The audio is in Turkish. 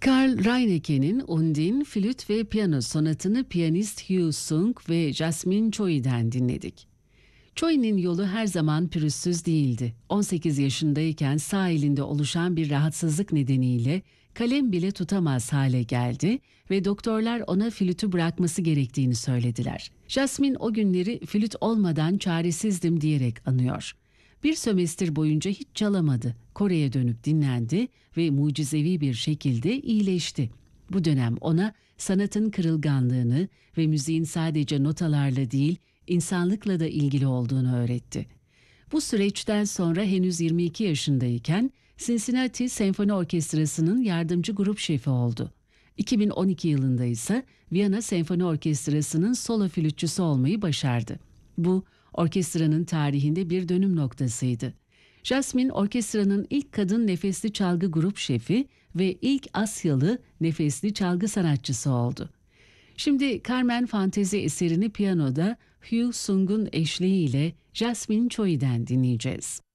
Karl Reineke'nin Undine flüt ve piyano sonatını piyanist Hugh Sung ve Jasmine Choi'den dinledik. Choi'nin yolu her zaman pürüzsüz değildi. 18 yaşındayken sağ elinde oluşan bir rahatsızlık nedeniyle kalem bile tutamaz hale geldi ve doktorlar ona flütü bırakması gerektiğini söylediler. Jasmine o günleri flüt olmadan çaresizdim diyerek anıyor. Bir sömestr boyunca hiç çalamadı. Kore'ye dönüp dinlendi ve mucizevi bir şekilde iyileşti. Bu dönem ona sanatın kırılganlığını ve müziğin sadece notalarla değil, insanlıkla da ilgili olduğunu öğretti. Bu süreçten sonra henüz 22 yaşındayken Cincinnati Senfoni Orkestrası'nın yardımcı grup şefi oldu. 2012 yılında ise Viyana Senfoni Orkestrası'nın solo flütçüsü olmayı başardı. Bu, orkestranın tarihinde bir dönüm noktasıydı. Jasmine, orkestranın ilk kadın nefesli çalgı grup şefi ve ilk Asyalı nefesli çalgı sanatçısı oldu. Şimdi Carmen Fantezi eserini piyanoda Hugh Sung'un eşliğiyle Jasmine Choi'den dinleyeceğiz.